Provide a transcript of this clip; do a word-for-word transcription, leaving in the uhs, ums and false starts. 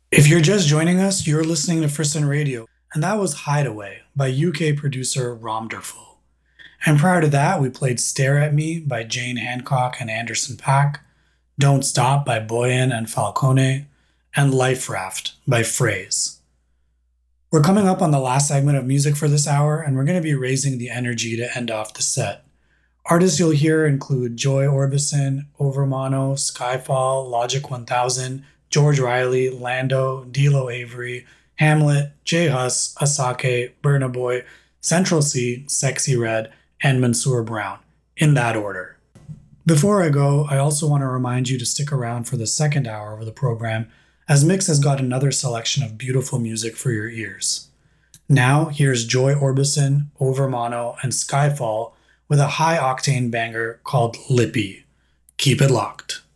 If you're just joining us, you're listening to Friston Radio, and that was Hideaway by U K producer Romderful. And prior to that, we played Stare at Me by Jane Hancock and Anderson Paak, Don't Stop by Boyan and Falcone, and Life Raft by Phrase. We're coming up on the last segment of music for this hour, and we're going to be raising the energy to end off the set. Artists you'll hear include Joy Orbison, Overmono, Skyfall, Logic one thousand, George Riley, Lando, D'Lo Avery, Hamlet, J Hus, Asake, Burna Boy, Central C, Sexy Red, and Mansour Brown, in that order. Before I go, I also want to remind you to stick around for the second hour of the program, as Mix has got another selection of beautiful music for your ears. Now, here's Joy Orbison, Overmono, and Skyfall with a high-octane banger called Lippy. Keep it locked.